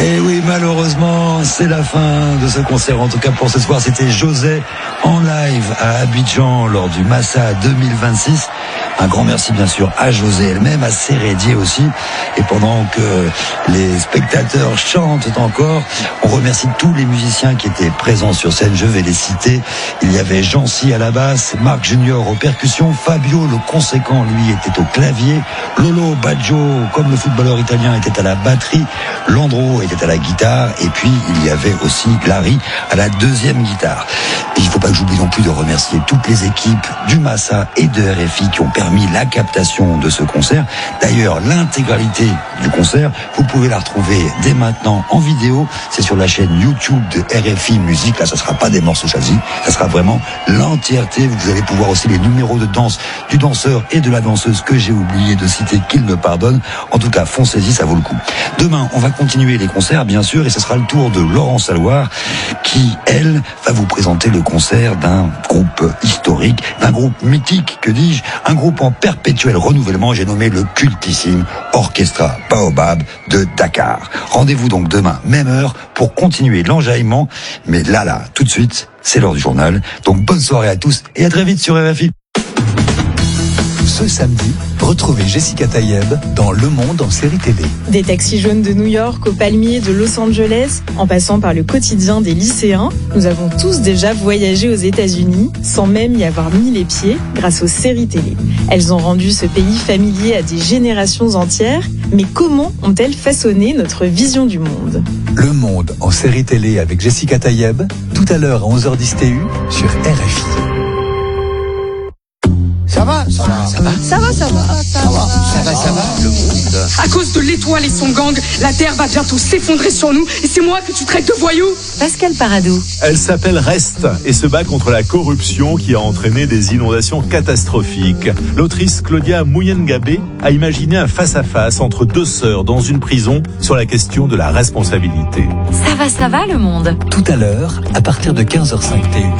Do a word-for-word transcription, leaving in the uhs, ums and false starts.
Et oui, malheureusement, c'est la fin de ce concert. En tout cas, pour ce soir, c'était José en live à Abidjan lors du Massa deux mille vingt-six. Un grand merci, bien sûr, à José elle-même, à Sérédier aussi. Et pendant que les spectateurs chantent encore, on remercie tous les musiciens qui étaient présents sur scène. Je vais les citer. Il y avait Jancy à la basse, Marc Junior aux percussions, Fabio, le conséquent, lui, était au clavier, Lolo Baggio, comme le footballeur italien, était à la batterie, Landreau était à la guitare, et puis il y avait aussi Larry à la deuxième guitare. Et il ne faut pas que j'oublie non plus de remercier toutes les équipes du Massa et de R F I qui ont permis la captation de ce concert. D'ailleurs, l'intégralité du concert, vous pouvez la retrouver dès maintenant en vidéo. C'est sur la chaîne YouTube de R F I Musique. Là, ça ne sera pas des morceaux choisis, ça sera vraiment l'entièreté. Vous allez pouvoir aussi les numéros de danse du danseur et de la danseuse que j'ai oublié de citer, qu'il me pardonne. En tout cas, foncez-y, ça vaut le coup. Demain, on va continuer les concerts, bien sûr, et ce sera le tour de Laurence Alouard qui, elle, va vous présenter le concert d'un groupe historique, d'un groupe mythique, que dis-je, un groupe en perpétuel renouvellement. J'ai nommé le cultissime Orchestra Baobab de Dakar. Rendez-vous donc demain, même heure, pour continuer l'enjaillement. Mais là, là, tout de suite, c'est l'heure du journal. Donc bonne soirée à tous et à très vite sur R F I. Ce samedi, retrouvez Jessica Tayeb dans Le Monde en série télé. Des taxis jaunes de New York aux palmiers de Los Angeles, en passant par le quotidien des lycéens, nous avons tous déjà voyagé aux États-Unis sans même y avoir mis les pieds grâce aux séries télé. Elles ont rendu ce pays familier à des générations entières, mais comment ont-elles façonné notre vision du monde ? Le Monde en série télé avec Jessica Tayeb, tout à l'heure à onze heures dix T U sur R F I. Ça va, ça va, ça va, ça va, ça va, ça va, ça va, ça va, le monde. À cause de l'étoile et son gang, la Terre va bientôt s'effondrer sur nous et c'est moi que tu traites de voyou. Pascal Paradou. Elle s'appelle Rest et se bat contre la corruption qui a entraîné des inondations catastrophiques. L'autrice Claudia Muyengabé a imaginé un face-à-face entre deux sœurs dans une prison sur la question de la responsabilité. Ça va, ça va, le monde. Tout à l'heure, à partir de quinze heures cinq T U.